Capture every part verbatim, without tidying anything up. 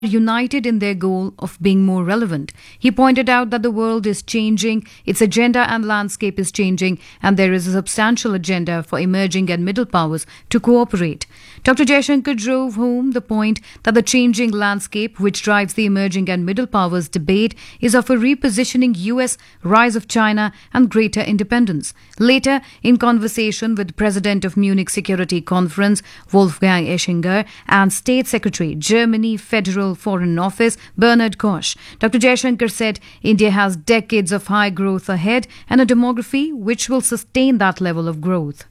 united in their goal of being more relevant. He pointed out that the world is changing, its agenda and landscape is changing, and there is a substantial agenda for emerging and middle powers to cooperate. Doctor Jaishankar drove home the point that the changing landscape, which drives the emerging and middle powers debate, is of a repositioning U S, rise of China, and greater independence. Later, in conversation with President of Munich Security Conference, Wolfgang Ischinger, and State Secretary, Germany Federal Foreign Office, Bernhard Koch, Doctor Jaishankar said India has decades of high growth ahead and a demography which will sustain that level of growth.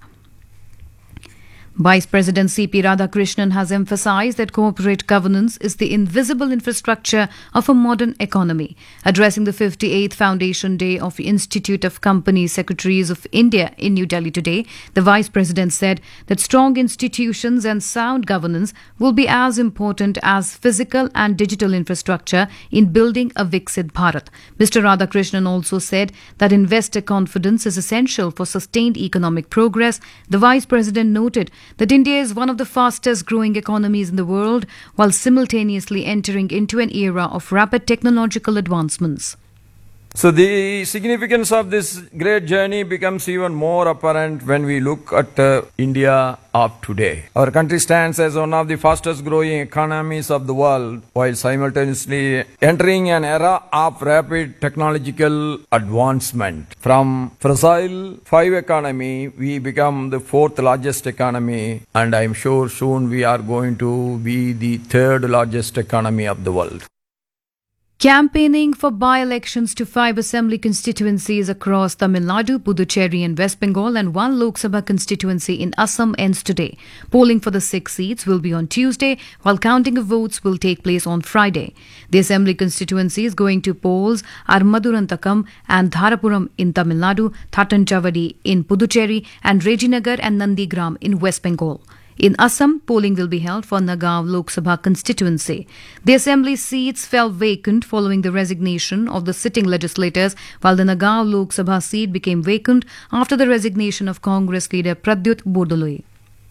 Vice President C P Radhakrishnan has emphasized that corporate governance is the invisible infrastructure of a modern economy. Addressing the fifty-eighth Foundation Day of the Institute of Company Secretaries of India in New Delhi today, the Vice President said that strong institutions and sound governance will be as important as physical and digital infrastructure in building a Viksit Bharat. Mister Radhakrishnan also said that investor confidence is essential for sustained economic progress. The Vice President noted that India is one of the fastest growing economies in the world while simultaneously entering into an era of rapid technological advancements. So the significance of this great journey becomes even more apparent when we look at uh, India of today. Our country stands as one of the fastest growing economies of the world while simultaneously entering an era of rapid technological advancement. From fragile five economy, we become the fourth largest economy, and I'm sure soon we are going to be the third largest economy of the world. Campaigning for by-elections to five assembly constituencies across Tamil Nadu, Puducherry and West Bengal and one Lok Sabha constituency in Assam ends today. Polling for the six seats will be on Tuesday, while counting of votes will take place on Friday. The assembly constituencies going to polls are Madurantakam and Dharapuram in Tamil Nadu, Thattanchavadi in Puducherry and Rejinagar and Nandigram in West Bengal. In Assam, polling will be held for Nagaon Lok Sabha constituency. The assembly seats fell vacant following the resignation of the sitting legislators, while the Nagaon Lok Sabha seat became vacant after the resignation of Congress leader Pradyut Bordoloi.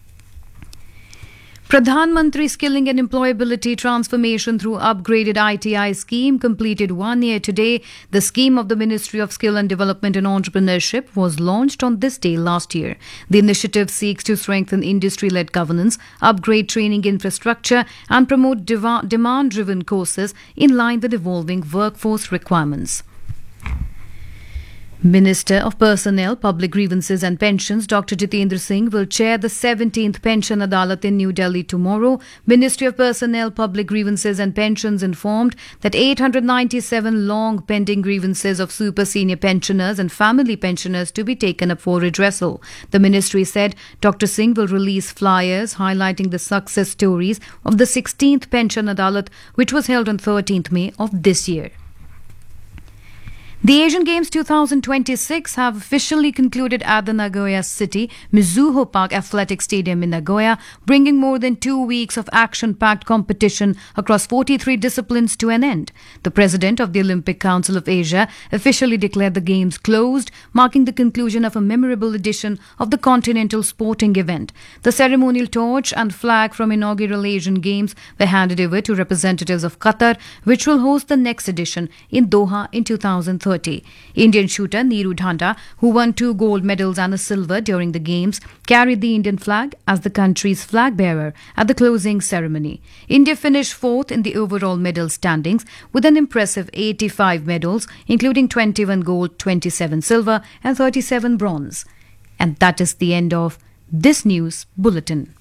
Pradhan Mantri Skilling and Employability Transformation through Upgraded I T I scheme completed one year today. The scheme of the Ministry of Skill and Development and Entrepreneurship was launched on this day last year. The initiative seeks to strengthen industry-led governance, upgrade training infrastructure and promote deva- demand-driven courses in line with evolving workforce requirements. Minister of Personnel, Public Grievances and Pensions, Doctor Jitendra Singh, will chair the seventeenth Pension Adalat in New Delhi tomorrow. Ministry of Personnel, Public Grievances and Pensions informed that eight hundred ninety-seven long pending grievances of super senior pensioners and family pensioners to be taken up for redressal. The ministry said Doctor Singh will release flyers highlighting the success stories of the sixteenth Pension Adalat, which was held on thirteenth May of this year. The Asian Games twenty twenty-six have officially concluded at the Nagoya City Mizuho Park Athletic Stadium in Nagoya, bringing more than two weeks of action-packed competition across forty-three disciplines to an end. The president of the Olympic Council of Asia officially declared the Games closed, marking the conclusion of a memorable edition of the continental sporting event. The ceremonial torch and flag from inaugural Asian Games were handed over to representatives of Qatar, which will host the next edition in Doha in two thousand thirty. Indian shooter Neeru Dhanda, who won two gold medals and a silver during the Games, carried the Indian flag as the country's flag bearer at the closing ceremony. India finished fourth in the overall medal standings with an impressive eighty-five medals, including twenty-one gold, twenty-seven silver and thirty-seven bronze. And that is the end of this news bulletin.